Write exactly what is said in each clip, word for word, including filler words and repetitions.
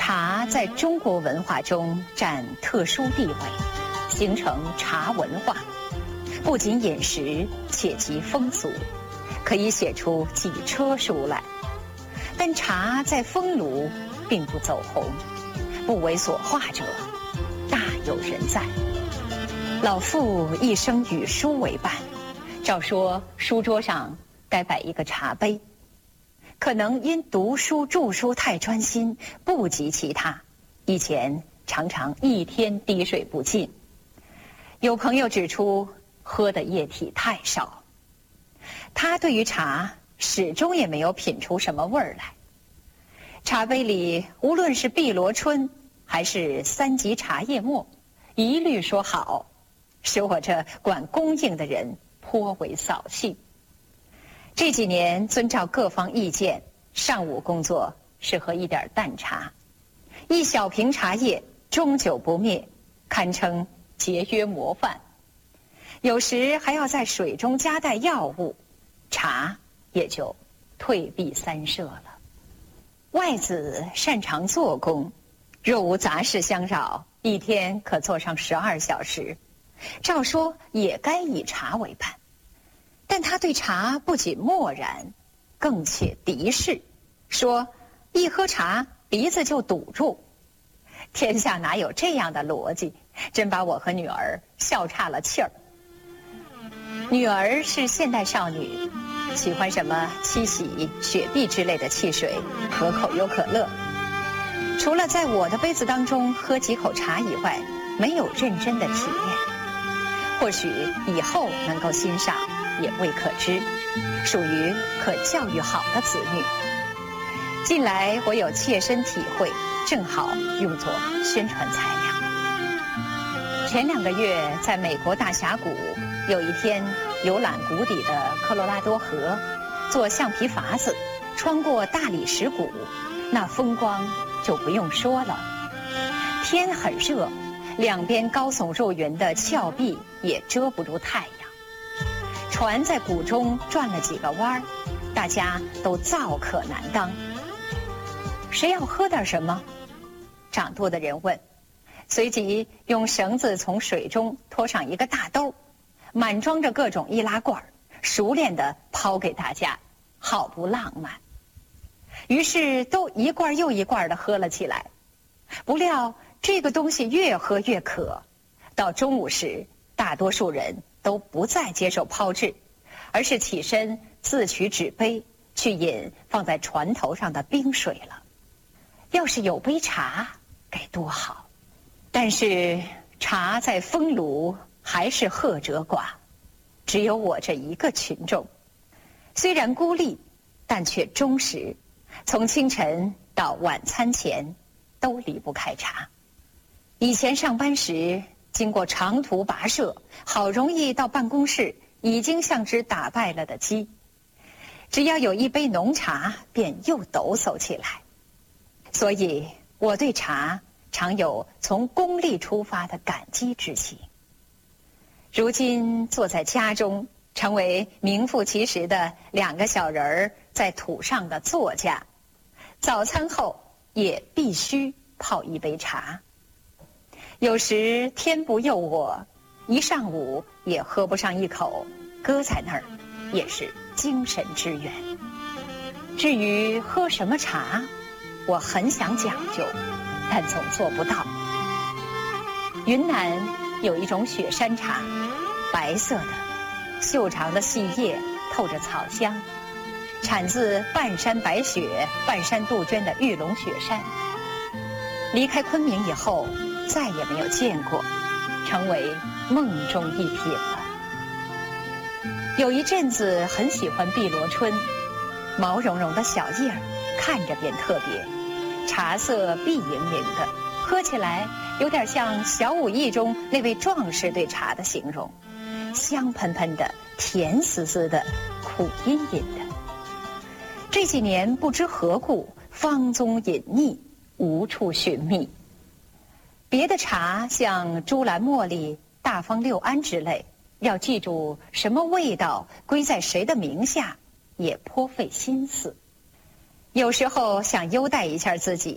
茶在中国文化中占特殊地位，形成茶文化，不仅饮食，且及风俗，可以写出几车书来。但茶在封庐并不走红，不为所画者大有人在。老妇一生与书为伴，照说书桌上该摆一个茶杯，可能因读书著书太专心，不及其他，以前常常一天滴水不进。有朋友指出喝的液体太少，他对于茶始终也没有品出什么味儿来。茶杯里无论是碧螺春还是三级茶叶末，一律说好，使我这管供应的人颇为扫兴。这几年遵照各方意见，上午工作是喝一点淡茶，一小瓶茶叶终久不灭，堪称节约模范。有时还要在水中加带药物，茶也就退避三舍了。外子擅长做工，若无杂事相扰，一天可做上十二小时，照说也该以茶为伴。但他对茶不仅漠然，更且敌视，说一喝茶鼻子就堵住。天下哪有这样的逻辑，真把我和女儿笑岔了气儿。女儿是现代少女，喜欢什么七喜、雪碧之类的汽水，可口又可乐。除了在我的杯子当中喝几口茶以外，没有认真的体验。或许以后能够欣赏，也未可知，属于可教育好的子女。近来我有切身体会，正好用作宣传材料。前两个月在美国大峡谷，有一天游览谷底的科罗拉多河，坐橡皮筏子穿过大理石谷，那风光就不用说了。天很热，两边高耸入云的峭壁也遮不住太阳。船在谷中转了几个弯，大家都燥渴难当。谁要喝点什么？掌舵的人问，随即用绳子从水中拖上一个大兜，满装着各种易拉罐，熟练地抛给大家，好不浪漫。于是都一罐又一罐地喝了起来。不料这个东西越喝越渴，到中午时，大多数人都不再接受抛掷，而是起身自取纸杯去饮放在船头上的冰水了。要是有杯茶该多好，但是茶在封庐还是褐者寡，只有我这一个群众，虽然孤立，但却忠实，从清晨到晚餐前都离不开茶。以前上班时经过长途跋涉，好容易到办公室，已经像只打败了的鸡，只要有一杯浓茶便又抖擞起来。所以我对茶常有从功利出发的感激之情。如今坐在家中，成为名副其实的两个小人儿在土上的作家，早餐后也必须泡一杯茶。有时天不佑我，一上午也喝不上一口，搁在那儿也是精神之源。至于喝什么茶，我很想讲究，但总做不到。云南有一种雪山茶，白色的，秀长的细叶透着草香，产自半山白雪半山杜鹃的玉龙雪山。离开昆明以后再也没有见过，成为梦中一品了。有一阵子很喜欢碧螺春，毛茸茸的小叶儿看着便特别，茶色碧莹莹的，喝起来有点像小武艺中那位壮士对茶的形容，香喷喷的，甜丝丝的，苦阴阴的。这几年不知何故芳踪隐匿，无处寻觅。别的茶像珠兰茉莉、大方六安之类，要记住什么味道归在谁的名下，也颇费心思。有时候想优待一下自己，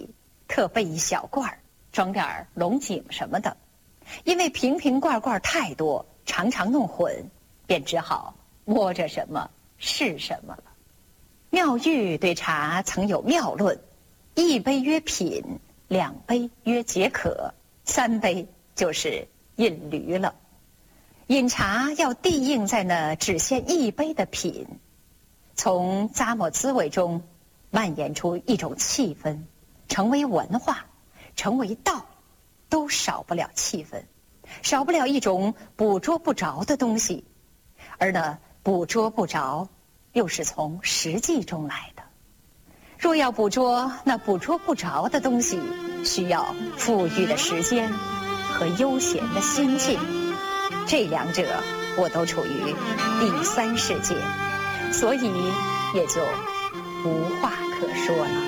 特备一小罐儿，装点龙井什么的。因为瓶瓶罐罐太多，常常弄混，便只好摸着什么是什么了。妙玉对茶曾有妙论：一杯曰品，两杯曰解渴，三杯就是饮驴了。饮茶要地应在那只限一杯的品，从咂摸滋味中蔓延出一种气氛，成为文化，成为道，都少不了气氛，少不了一种捕捉不着的东西，而那捕捉不着又是从实际中来的。若要捕捉那捕捉不着的东西，需要富裕的时间和悠闲的心境，这两者我都处于第三世界，所以也就无话可说了。